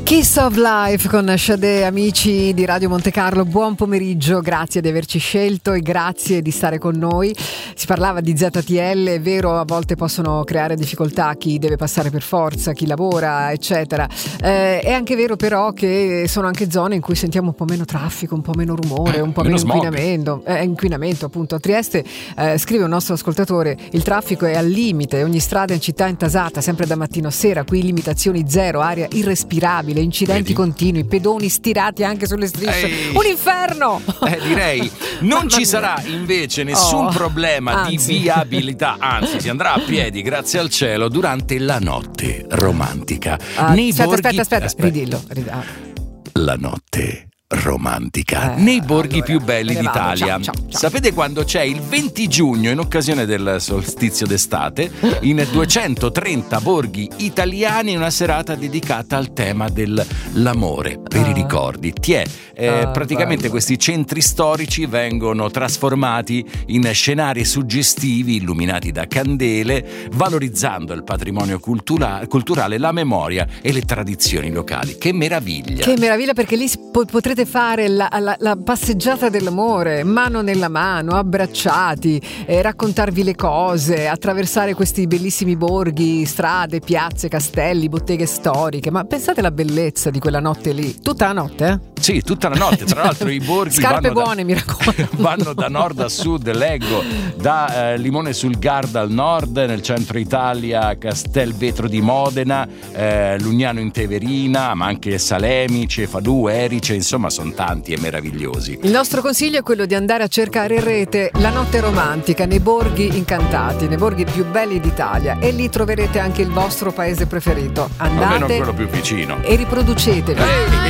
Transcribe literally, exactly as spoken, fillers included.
Kiss of Life con Sade, amici di Radio Monte Carlo, buon pomeriggio, grazie di averci scelto e grazie di stare con noi. Si parlava di Z T L, è vero, a volte possono creare difficoltà chi deve passare per forza, chi lavora, eccetera. Eh, è anche vero però che sono anche zone in cui sentiamo un po' meno traffico, un po' meno rumore, un po' meno, meno inquinamento. Eh, inquinamento appunto. A Trieste, eh, scrive un nostro ascoltatore, il traffico è al limite, ogni strada in città è intasata, sempre da mattino a sera, qui limitazioni zero, aria irrespirabile, incidenti Vedi? continui, pedoni stirati anche sulle strisce. Ehi. Un inferno! Eh, direi non ci sarà invece nessun oh, problema anzi. di viabilità, anzi si andrà a piedi grazie al cielo durante la notte romantica. Uh, Nei aspetta, borghi... aspetta, aspetta, aspetta, ridillo. ridillo. La notte romantica eh, nei borghi allora, più belli d'Italia. Ciao, ciao, ciao. Sapete quando c'è il venti giugno, in occasione del solstizio d'estate, in duecentotrenta borghi italiani una serata dedicata al tema dell'amore, per uh. i ricordi. Tiè, eh, uh, praticamente bello. Questi centri storici vengono trasformati in scenari suggestivi illuminati da candele, valorizzando il patrimonio cultura- culturale, la memoria e le tradizioni locali. Che meraviglia! Che meraviglia, perché lì po- potrete fare la, la, la passeggiata dell'amore, mano nella mano, abbracciati, eh, raccontarvi le cose, attraversare questi bellissimi borghi, strade, piazze, castelli, botteghe storiche. Ma pensate alla bellezza di quella notte lì, tutta la notte, eh? Sì, tutta la notte. Tra l'altro i borghi scarpe vanno buone, da, mi raccomando. vanno da nord a sud, leggo, da eh, Limone sul Garda al nord, nel centro Italia Castelvetro di Modena, eh, Lugnano in Teverina, ma anche Salemi, Cefalù, Erice, insomma sono tanti e meravigliosi. Il nostro consiglio è quello di andare a cercare in rete la notte romantica nei borghi incantati, nei borghi più belli d'Italia, e lì troverete anche il vostro paese preferito. Andate, almeno quello più vicino, e riproducetevi. Ehi!